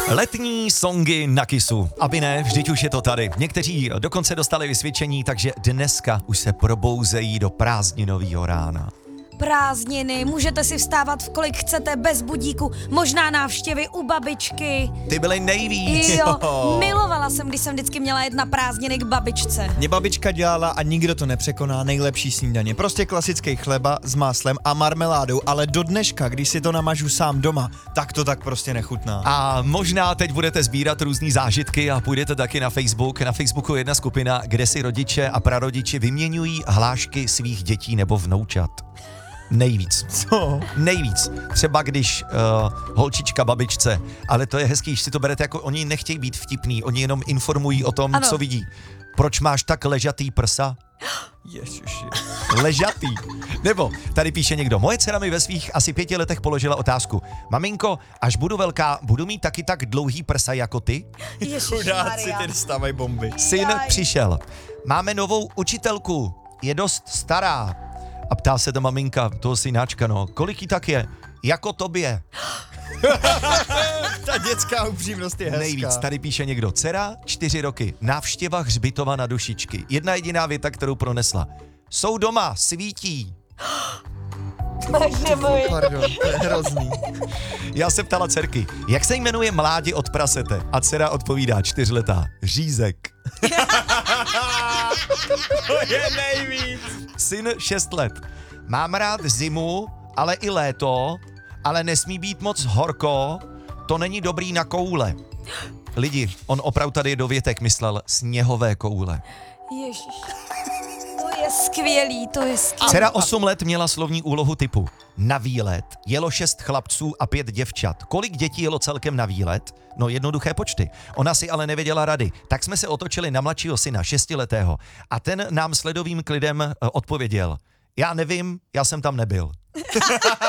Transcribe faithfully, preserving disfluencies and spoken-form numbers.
Letní songy na Kissu. Aby ne, vždyť už je to tady. Někteří dokonce dostali vysvědčení, takže dneska už se probouzejí do prázdninového rána. Prázdniny, můžete si vstávat v kolik chcete, bez budíku, možná návštěvy u babičky. Ty byly nejvíc. Jo, milovala jsem, když jsem vždycky měla jet na prázdniny k babičce. Mě babička dělala a nikdo to nepřekoná nejlepší snídaně. Prostě klasický chleba s máslem a marmeládou, ale do dneška, když si to namažu sám doma, tak to tak prostě nechutná. A možná teď budete sbírat různý zážitky a půjdete taky na Facebook. Na Facebooku je jedna skupina, kde si rodiče a prarodiči vyměňují hlášky svých dětí nebo vnoučat. Nejvíc. Co? Nejvíc. Třeba když uh, holčička babičce, ale to je hezký, když si to berete jako, oni nechtějí být vtipný, oni jenom informují o tom, ano. co vidí. Proč máš tak ležatý prsa? Ježiši. Ležatý. Nebo tady píše někdo, moje dcera mi ve svých asi pěti letech položila otázku. Maminko, až budu velká, budu mít taky tak dlouhý prsa jako ty? Chudáci, ty dostávají bomby. Syn Jaj. přišel. Máme novou učitelku, je dost stará. A ptá se ta maminka toho synáčka, no, kolik jí tak je? Jako tobě. Ta dětská upřímnost je hezká. Nejvíc, tady píše někdo, dcera, čtyři roky, návštěva hřbitova na Dušičky. Jedna jediná věta, kterou pronesla. Jsou doma, svítí. Bože můj. Pardon, to je hrozný. Já se ptala dcerky, jak se jmenuje mládě od prasete? A dcera odpovídá, čtyřletá, Řízek. To je nejvíc. Syn šest let. Mám rád zimu, ale i léto, ale nesmí být moc horko, to není dobrý na koule. Lidi, on opravdu tady do větek myslel sněhové koule. Ježiš. To je skvělý, to je skvělý. Dcera osm let měla slovní úlohu typu na výlet jelo šest chlapců a pět děvčat. Kolik dětí jelo celkem na výlet? No jednoduché počty. Ona si ale nevěděla rady. Tak jsme se otočili na mladšího syna, šestiletého. A ten nám s ledovým klidem odpověděl. Já nevím, já jsem tam nebyl.